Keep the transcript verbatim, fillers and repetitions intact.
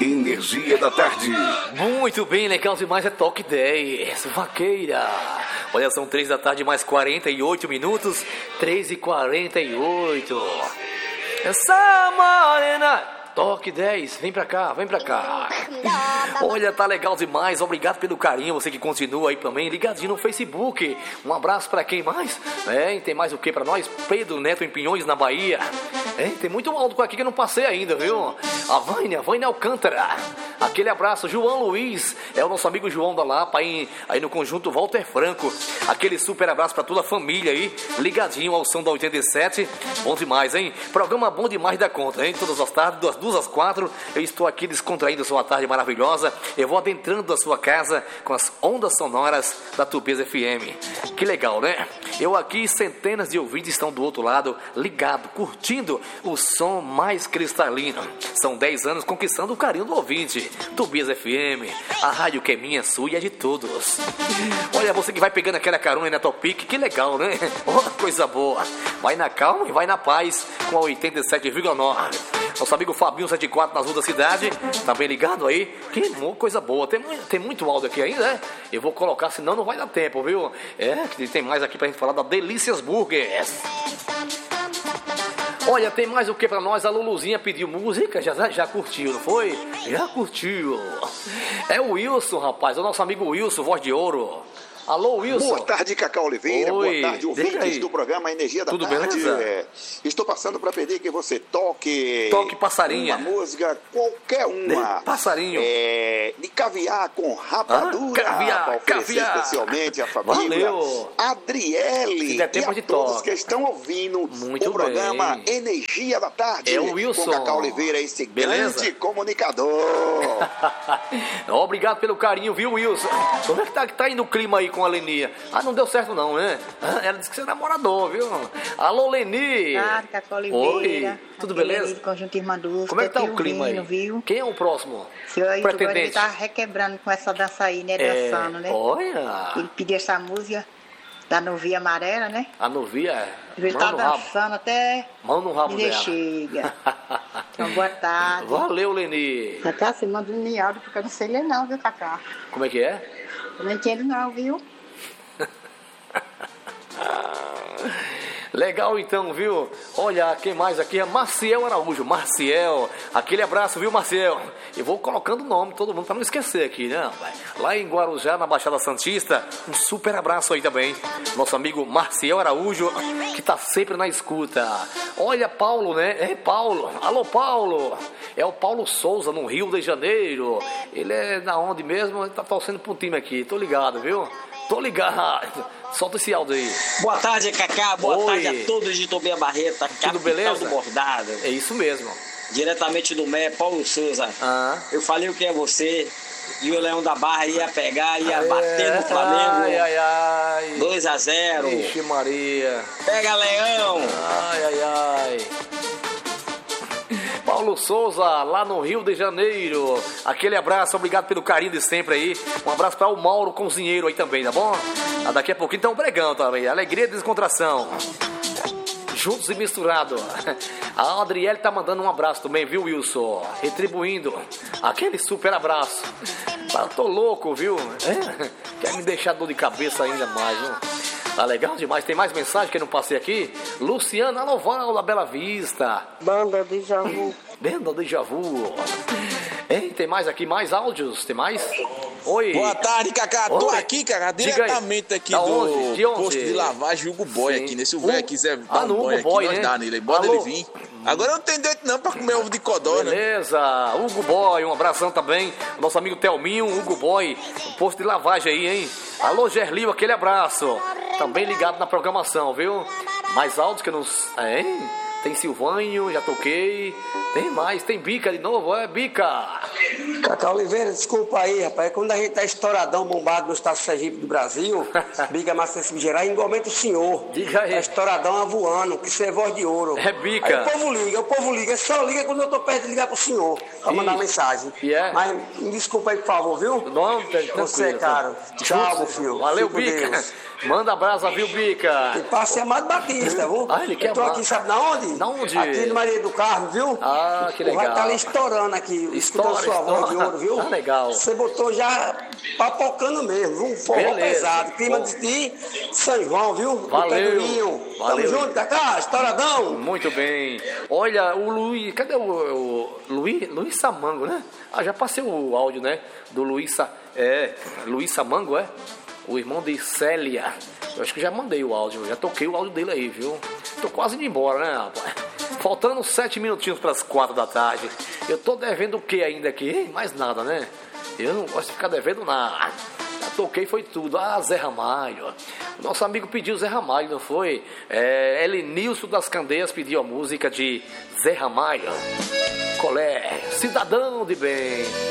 Energia da tarde. Muito bem, legal demais, é Toque dez, vaqueira. Olha, são três da tarde mais quarenta e oito minutos, três e quarenta e oito. Essa morena, Toque dez, vem pra cá, vem pra cá. Olha, tá legal demais, obrigado pelo carinho, você que continua aí também, ligadinho no Facebook. Um abraço pra quem mais? É, tem mais o que pra nós? Pedro Neto em Pinhões, na Bahia. É, tem muito áudio aqui que eu não passei ainda, viu? A Vânia, Vânia Alcântara. Aquele abraço, João Luiz, é o nosso amigo João da Lapa, aí, aí no conjunto Walter Franco. Aquele super abraço pra toda a família aí, ligadinho ao som da oitenta e sete. Bom demais, hein? Programa bom demais da conta, hein? Todas as tardes, das duas às quatro, eu estou aqui descontraindo a sua tarde maravilhosa. Eu vou adentrando a sua casa com as ondas sonoras da Tupias F M. Que legal, né? Eu aqui, centenas de ouvintes estão do outro lado, ligado, curtindo o som mais cristalino. São dez anos conquistando o carinho do ouvinte. Tupias F M, a rádio que é minha, sua e é de todos. Olha, você que vai pegando aquela carona aí na Topic, que legal, né? Oh, coisa boa. Vai na calma e vai na paz com a oitenta e sete vírgula nove. Nosso amigo Fabinho setenta e quatro nas ruas da cidade, tá bem ligado aí? Que coisa boa, tem, tem muito áudio aqui ainda, né? Eu vou colocar, senão não vai dar tempo, viu? É, tem mais aqui pra gente falar da Delícias Burgers. Olha, tem mais o que pra nós? A Luluzinha pediu música, já, já curtiu, não foi? Já curtiu. É o Wilson, rapaz, é o nosso amigo Wilson, voz de ouro. Alô, Wilson. Boa tarde, Cacau Oliveira. Oi. Boa tarde, ouvintes do programa Energia da Tudo Tarde. beleza? É, estou passando para pedir que você toque... Toque passarinha. Uma música, qualquer uma. De passarinho. É, de caviar com rapadura. Ah, caviar, para oferecer caviar. especialmente a família. Valeu. Adriele. Se tempo e a de todos toque. que estão ouvindo Muito o programa bem. Energia da Tarde. É o Wilson. Com Cacau Oliveira, esse Beleza? grande comunicador. Obrigado pelo carinho, viu, Wilson? Como é que tá, que tá indo o clima aí com a Lenia? Ah, não deu certo não, né? Ah, ela disse que você é namorador, viu? Alô, Leni! Ah, Cacau Oliveira. Oi, tudo Aquele beleza? ali do Conjunto Irmã Dúvida. Como é que tá o clima aí? Viu? Quem é o próximo? Seu aí agora ele pretendente? tá requebrando com essa dança aí, né? É, Dançando, né? olha! Ele pediu essa música da Novia Amarela, né? A novia, Ele mão tá no rabo. dançando até Mão no rabo dizer dela. chega. Então, boa tarde. Valeu, Leni! Cacá, você manda um áudio porque eu não sei ler não, viu, Cacá? Como é que é? Eu não entendo não, viu? Legal então, viu? Olha, quem mais aqui é Marciel Araújo. Marciel, aquele abraço, viu, Marciel? Eu vou colocando o nome, todo mundo, pra não esquecer aqui, né? Lá em Guarujá, na Baixada Santista, um super abraço aí também. Nosso amigo Marciel Araújo, que tá sempre na escuta. Olha, Paulo, né? É Paulo. Alô, Paulo. É o Paulo Souza, no Rio de Janeiro. Ele é da onde mesmo? Ele tá torcendo pra um time aqui. Tô ligado, viu? Tô ligado. Solta esse áudio aí. Boa tarde, Cacá. Boa Oi. tarde a todos de Tobia Barreta, capital beleza? do bordado. É isso mesmo. Diretamente do M E, Paulo Souza. Ah. Eu falei o que é você. E o Leão da Barra ia pegar, ia É, bater no Flamengo. Ai, ai, ai. dois a zero. Ixi, Maria. Pega, Leão. Ai, ai, ai. Paulo Souza, lá no Rio de Janeiro. Aquele abraço, obrigado pelo carinho de sempre aí. Um abraço para o Mauro Cozinheiro aí também, tá bom? Ah, daqui a pouquinho tem um pregão também. Alegria e descontração. Juntos e misturados. A Adriele tá mandando um abraço também, viu, Wilson? Retribuindo aquele super abraço. Eu tô louco, viu? É? Quer me deixar dor de cabeça ainda mais, viu? Tá legal demais. Tem mais mensagem que eu não passei aqui? Luciana Noval, da Bela Vista. Banda de Javu. Banda de Javu. Hein, tem mais aqui? Mais áudios? Tem mais? Oi. Boa tarde, Cacá. Tô Oi. aqui, Cacá, Diga diretamente aí. aqui Da do onde? De onde? posto de lavagem Hugo Boy, Sim. aqui, nesse o velho quiser Ah, dar no um Hugo banho aqui, Boy, nós né? dá nele. Bota Alô? ele vir. Agora eu não tenho dente não pra comer ovo de codó, né? Beleza, Hugo Boy, um abração também. Nosso amigo Telminho, Hugo Boy, um posto de lavagem aí, hein? Alô, Gerlio, aquele abraço. Também ligado na programação, viu? Mais áudios que eu não... Hein? Tem Silvânio, já toquei. Tem mais, tem Bica de novo, é Bica. Cacau Oliveira, desculpa aí, rapaz. Quando a gente tá estouradão, bombado no estado de Sergipe do Brasil, Bica Maciço Gerais, igualmente o senhor. Diga aí. Tá estouradão voando, que você é voz de ouro. É Bica. Aí o povo liga, o povo liga. Só liga quando eu tô perto de ligar pro senhor, pra mandar Ih. mensagem. E é? Mas me desculpa aí, por favor, viu? Não, tranquilo. Você é caro. Tchau, meu filho. Valeu, Fique com Bica. Deus. Manda abraço, viu, Bica? E passe Amado Batista, viu? Ah, ele quer Eu tô amar. aqui, sabe na onde? homem. Da onde? Aqui no Maria do Carmo, viu? Ah, que legal. O rádio tá ali estourando aqui, escutando Estoura, sua voz de estoura. ouro, viu? Ah, legal. Você botou já papocando mesmo, viu? Um forró Beleza. pesado. Clima Bom. de São João, viu? Do Valeu. Pedrinho. Valeu. Tamo junto, Cacá, estouradão. Muito bem. Olha, o Luiz... Cadê o... o Luiz, Luiz Samango, né? Ah, já passei o áudio, né? Do Luiz... Sa, é, Luiz Samango, é? O irmão de Célia. Eu acho que já mandei o áudio. Já toquei o áudio dele aí, viu? Tô quase indo embora, né, rapaz? Faltando sete minutinhos para as quatro da tarde. Eu tô devendo o que ainda aqui? Mais nada, né? Eu não gosto de ficar devendo nada. Já toquei, foi tudo. Ah, Zé Ramalho. Nosso amigo pediu Zé Ramalho, não foi? É, Elenilson das Candeias pediu a música de Zé Ramalho. Colé, cidadão de bem.